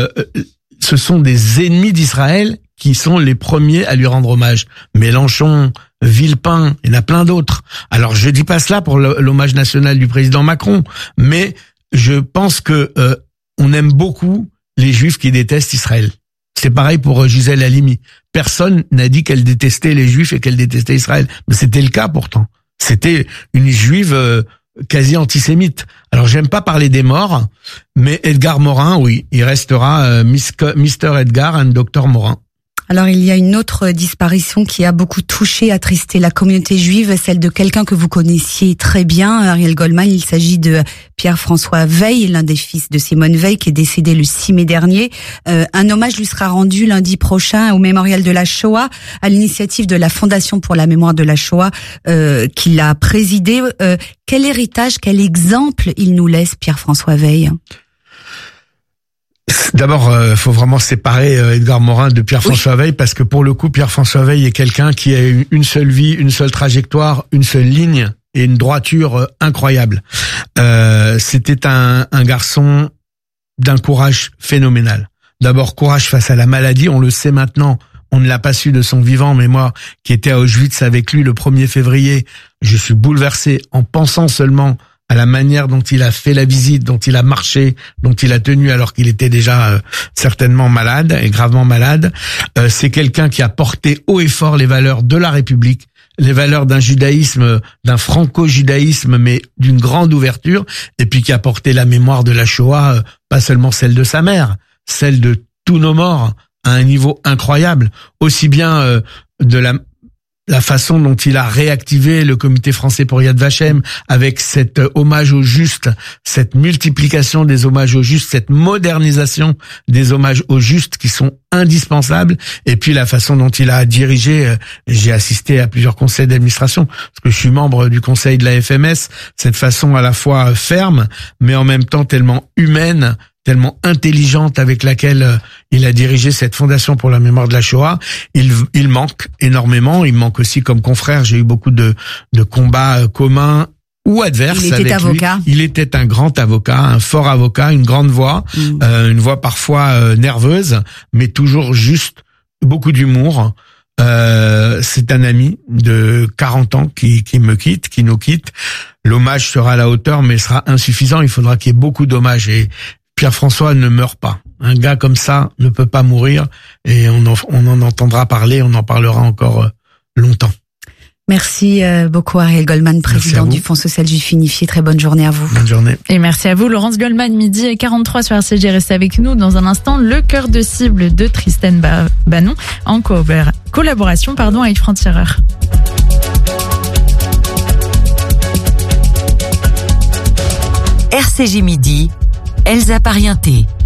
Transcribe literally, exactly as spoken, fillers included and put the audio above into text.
ce sont des ennemis d'Israël qui sont les premiers à lui rendre hommage. Mélenchon, Villepin, il y en a plein d'autres. Alors je dis pas cela pour l'hommage national du président Macron, mais je pense que euh, on aime beaucoup les Juifs qui détestent Israël. C'est pareil pour Gisèle Halimi. Personne n'a dit qu'elle détestait les Juifs et qu'elle détestait Israël, mais c'était le cas pourtant. C'était une Juive euh, quasi antisémite. Alors j'aime pas parler des morts, mais Edgar Morin, oui, il restera euh, mister Edgar and docteur Morin. Alors il y a une autre disparition qui a beaucoup touché, attristé la communauté juive, celle de quelqu'un que vous connaissiez très bien, Ariel Goldman. Il s'agit de Pierre-François Veil, l'un des fils de Simone Veil, qui est décédé le six mai dernier. Euh, un hommage lui sera rendu lundi prochain au mémorial de la Shoah, à l'initiative de la Fondation pour la mémoire de la Shoah, euh, qu'il a présidé. Euh, quel héritage, quel exemple il nous laisse, Pierre-François Veil ? D'abord, il euh, faut vraiment séparer euh, Edgar Morin de Pierre-François oui. Veil, parce que pour le coup, Pierre-François Veil est quelqu'un qui a eu une seule vie, une seule trajectoire, une seule ligne et une droiture euh, incroyable. Euh, c'était un, un garçon d'un courage phénoménal. D'abord, courage face à la maladie, on le sait maintenant, on ne l'a pas su de son vivant, mais moi, qui étais à Auschwitz avec lui le premier février, je suis bouleversé en pensant seulement à la manière dont il a fait la visite, dont il a marché, dont il a tenu alors qu'il était déjà euh, certainement malade et gravement malade. Euh, c'est quelqu'un qui a porté haut et fort les valeurs de la République, les valeurs d'un judaïsme, d'un franco-judaïsme, mais d'une grande ouverture, et puis qui a porté la mémoire de la Shoah, euh, pas seulement celle de sa mère, celle de tous nos morts, à un niveau incroyable, aussi bien euh, de la la façon dont il a réactivé le comité français pour Yad Vashem avec cet hommage au juste, cette multiplication des hommages au juste, cette modernisation des hommages au juste qui sont indispensables, et puis la façon dont il a dirigé, j'ai assisté à plusieurs conseils d'administration, parce que je suis membre du conseil de la F M S, cette façon à la fois ferme, mais en même temps tellement humaine, tellement intelligente avec laquelle il a dirigé cette fondation pour la mémoire de la Shoah. Il, il manque énormément. Il manque aussi comme confrère. J'ai eu beaucoup de, de combats communs ou adverses il était avec avocat. lui. Il était un grand avocat, un fort avocat, une grande voix, mmh. euh, une voix parfois euh, nerveuse, mais toujours juste, beaucoup d'humour. Euh, c'est un ami de quarante ans qui, qui me quitte, qui nous quitte. L'hommage sera à la hauteur, mais sera insuffisant. Il faudra qu'il y ait beaucoup d'hommages, et Pierre-François ne meurt pas. Un gars comme ça ne peut pas mourir, et on en, on en entendra parler, on en parlera encore longtemps. Merci beaucoup Ariel Goldman, président du Fonds social juif unifié. Très bonne journée à vous. Bonne journée. Et merci à vous, Laurence Goldman, midi quarante-trois sur R C G. Restez avec nous dans un instant. Le cœur de cible de Tristan Banon en collaboration pardon, avec Franc-Tireur. R C G midi, Elsa Parienté.